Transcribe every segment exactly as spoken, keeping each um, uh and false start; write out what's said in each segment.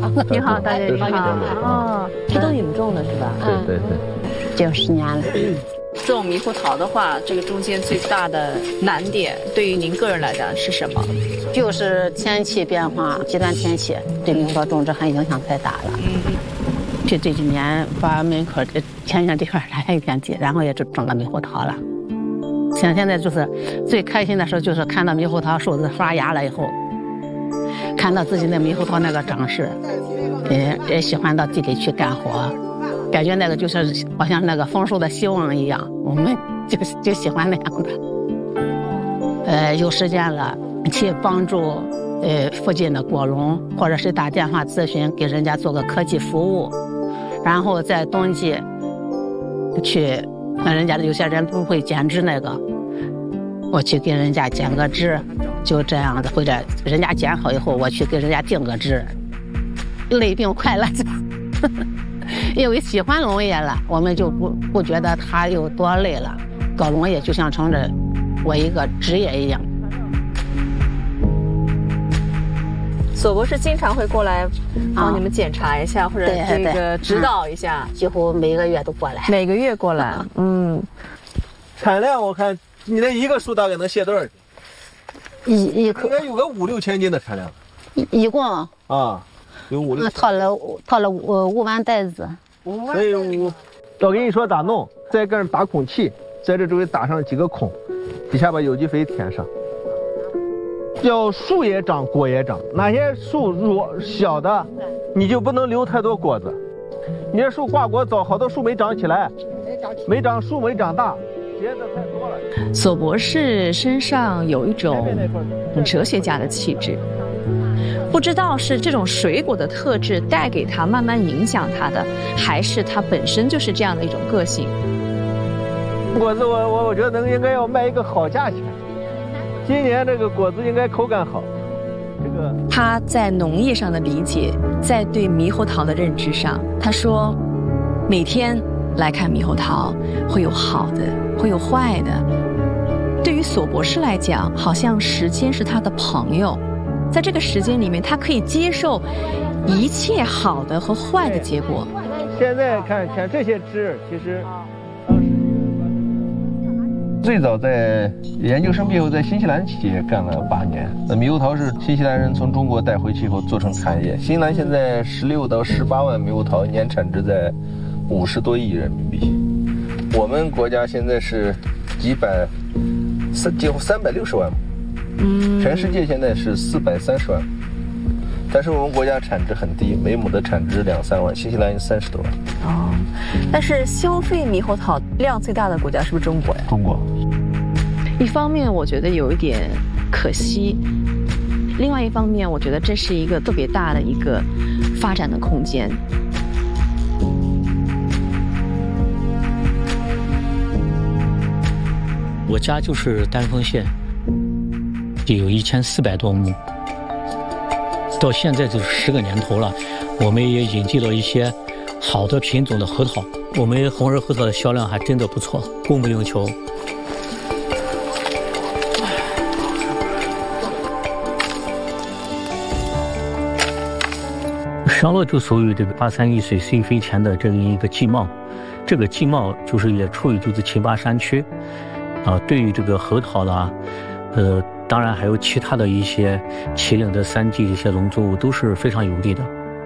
你好，大姐，你好。 哦，这都你们种的是吧？ 对对对， 九十年了。 种猕猴桃的话，这个中间最大的难点，对于您个人来讲是什么？ 就是天气变化，极端天气对猕猴桃种植还影响太大了。嗯，就这几年把门口的前院这块来了一片地，然后也就种了猕猴桃了。像现在就是最开心的时候，就是看到猕猴桃树子发芽了以后，看到自己的猕猴桃那个长势，也也喜欢到地里去干活。感觉那个就是好像那个丰收的希望一样，我们就就喜欢那样的。呃，有时间了去帮助呃附近的果农，或者是打电话咨询，给人家做个科技服务，然后在冬季去，人家有些人不会剪枝那个，我去给人家剪个枝，就这样的，或者人家剪好以后，我去给人家定个枝，累并快乐着。因为喜欢农业了，我们就不不觉得它有多累了，搞农业就像成着我一个职业一样。 索博士经常会过来帮你们检查一下，啊、或者这个指导一下， 几乎每个月都过来。 每个月过来，嗯。 产量我看你那一个树大概能卸多少斤？ 一一颗应该有个五六千斤的产量。 一一共啊。有五六， 套了套了五五万袋子， 所以我我跟你说咋弄，在根打孔器，在这周围打上几个孔，底下把有机肥填上。叫树也长，果也长。哪些树弱小的，你就不能留太多果子。你这树挂果早，好多树没长起来，没长树没长大，结的太多了。 索博士身上有一种哲学家的气质。不知道是这种水果的特质带给他慢慢影响他的，还是他本身就是这样的一种个性。 果子我我我觉得能应该要卖一个好价钱，今年这个果子应该口感好。这个他在农业上的理解，在对猕猴桃的认知上，他说每天来看猕猴桃会有好的，会有坏的。对于索博士来讲，好像时间是他的朋友。在这个时间里面，他可以接受一切好的和坏的结果。 现在看看这些枝，其实最早在研究生毕业后，在新西兰企业干了八年。那猕猴桃是新西兰人从中国带回去以后做成产业。新西兰现在十六到十八万猕猴桃，年产值在五十多亿人民币。我们国家现在是几百，三几乎三百六十万亩。嗯，全世界现在是四百三十万，但是我们国家产值很低，每亩的产值两三万，新西兰三十多万。 哦，但是消费猕猴桃量最大的国家是不是中国呀？ 中国。 一方面我觉得有一点可惜，另外一方面我觉得这是一个特别大的一个发展的空间。 我家就是丹凤县。就有一千四百多亩，到现在就是十个年头了。我们也引进了一些好的品种的核桃，我们红仁核桃的销量还真的不错，供不应求。上了就属于这个八三一水xây肥田的这样一个季贸，这个季贸就是也处于就是秦巴山区，啊，对于这个核桃啦，呃。当然还有其他的一些麒麟的三季一些农作物都是非常有利的。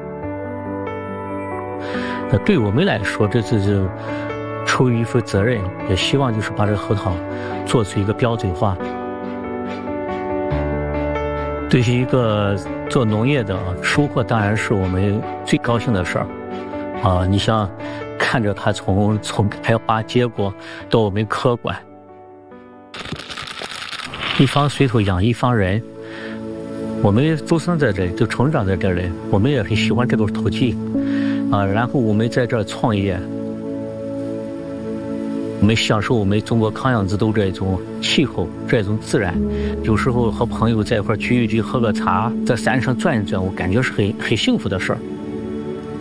那对我们来说，这次就出于一份责任，也希望就是把这个核桃做出一个标准化。对于一个做农业的收获，当然是我们最高兴的事儿啊！你像看着它从从开花结果到我们客观。一方水土养一方人，我们出生在这里，就成长在这里，我们也很喜欢这个土地，啊，然后我们在这儿创业，我们享受我们中国康养之都这种气候，这种自然。有时候和朋友在一块聚一聚，喝个茶，在山上转一转，我感觉是很很幸福的事儿。